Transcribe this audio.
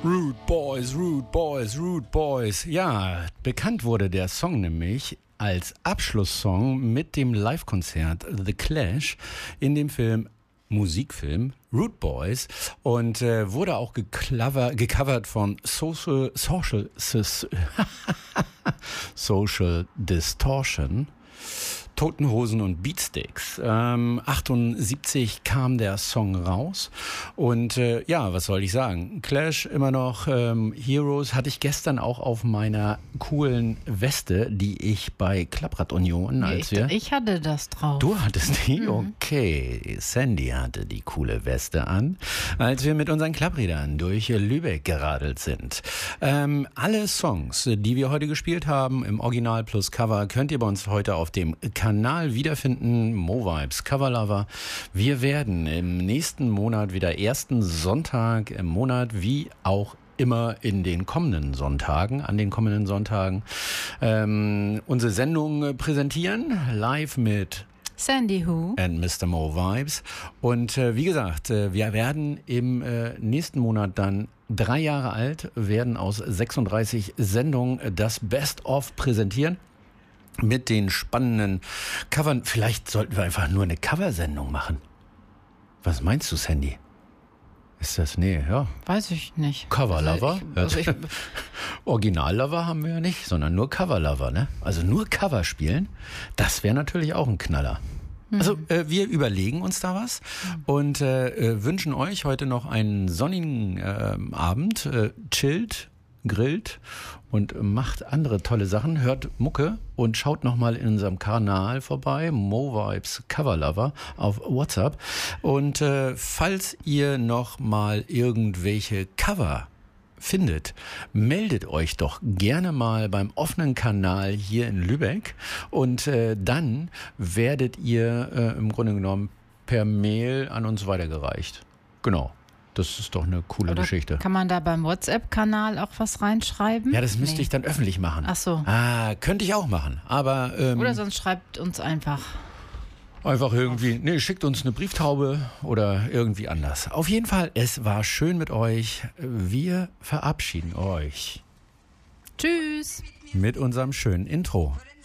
Rude Boys, Rude Boys, Rude Boys. Ja, bekannt wurde der Song nämlich als Abschlusssong mit dem Live-Konzert The Clash in dem Musikfilm Rude Boys und wurde auch gecovert von Social Distortion, Toten Hosen und Beatsticks. 78 kam der Song raus und ja, was soll ich sagen? Clash immer noch, Heroes hatte ich gestern auch auf meiner coolen Weste, die ich bei Klapprad Union, Ich hatte das drauf. Du hattest die? Okay. Sandy hatte die coole Weste an, als wir mit unseren Klapprädern durch Lübeck geradelt sind. Alle Songs, die wir heute gespielt haben, im Original plus Cover, könnt ihr bei uns heute auf dem Kanal wiederfinden. Mo Vibes Cover Lover. Wir werden im nächsten Monat wieder ersten Sonntag im Monat, wie auch immer an den kommenden Sonntagen, unsere Sendung präsentieren, live mit Sandy Who and Mr. Mo Vibes. Und wie gesagt, wir werden im nächsten Monat dann 3 Jahre alt, werden aus 36 Sendungen das Best-of präsentieren. Mit den spannenden Covern. Vielleicht sollten wir einfach nur eine Coversendung machen. Was meinst du, Sandy? Ist das? Nee, ja. Weiß ich nicht. Cover-Lover? Original-Lover haben wir ja nicht, sondern nur Cover-Lover, ne? Also nur Cover spielen, das wäre natürlich auch ein Knaller. Also wir überlegen uns da was und wünschen euch heute noch einen sonnigen Abend. Chillt, grillt und macht andere tolle Sachen, hört Mucke und schaut nochmal in unserem Kanal vorbei, Mo Vibes Cover Lover auf WhatsApp. Und falls ihr nochmal irgendwelche Cover findet, meldet euch doch gerne mal beim offenen Kanal hier in Lübeck und dann werdet ihr im Grunde genommen per Mail an uns weitergereicht. Genau. Das ist doch eine coole Geschichte. Kann man da beim WhatsApp-Kanal auch was reinschreiben? Ja, das müsste ich dann öffentlich machen. Ach so. Könnte ich auch machen, aber... oder sonst schreibt uns einfach. Einfach irgendwie, schickt uns eine Brieftaube oder irgendwie anders. Auf jeden Fall, es war schön mit euch. Wir verabschieden euch. Tschüss. Mit unserem schönen Intro.